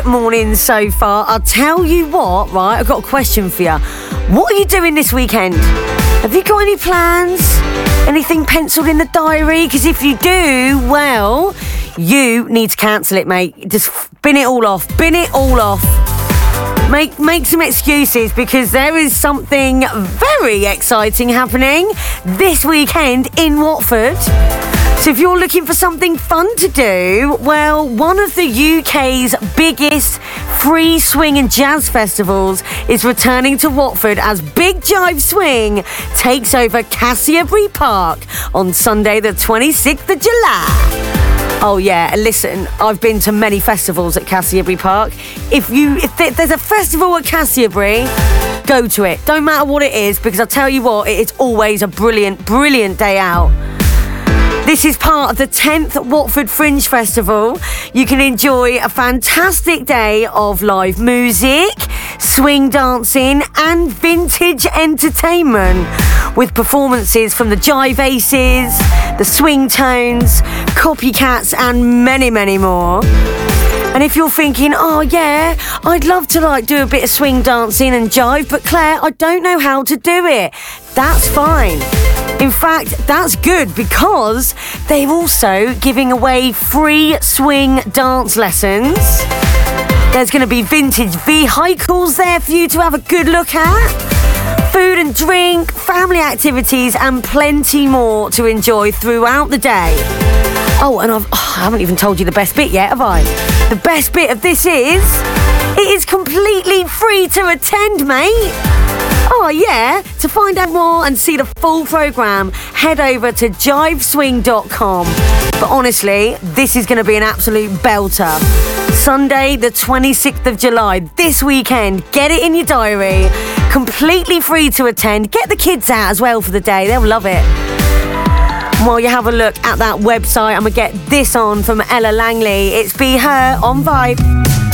morning so far. I'll tell you what, right? I've got a question for you. What are you doing this weekend? Have you got any plans? Anything penciled in the diary? Because if you do, well, you need to cancel it, mate. Just bin it all off. Bin it all off. Make some excuses because there is something very exciting happening this weekend in Watford. So if you're looking for something fun to do, well, one of the UK's biggest free swing and jazz festivals is returning to Watford as Big Jive Swing takes over Castleberry Park on Sunday the 26th of July. Oh yeah, listen, I've been to many festivals at Castleberry Park. If there's a festival at Castleberry, go to it. Don't matter what it is, because I'll tell you what, it is always a brilliant, brilliant day out. This is part of the 10th Watford Fringe Festival. You can enjoy a fantastic day of live music, swing dancing and vintage entertainment with performances from the Jive Aces, the Swing Tones, Copycats and many, many more. And if you're thinking, oh yeah, I'd love to do a bit of swing dancing and jive, but Claire, I don't know how to do it. That's fine. In fact, that's good because they're also giving away free swing dance lessons. There's going to be vintage vehicles there for you to have a good look at. Food and drink, family activities and plenty more to enjoy throughout the day. Oh, and I haven't even told you the best bit yet, have I? The best bit of this is, it is completely free to attend, mate. Oh yeah, to find out more and see the full programme, head over to jiveswing.com. But honestly, this is going to be an absolute belter. Sunday the 26th of July, this weekend. Get it in your diary. Completely free to attend. Get the kids out as well for the day. They'll love it. While you have a look at that website, I'm going to get this on from Ella Langley. It's Be Her on Vibe.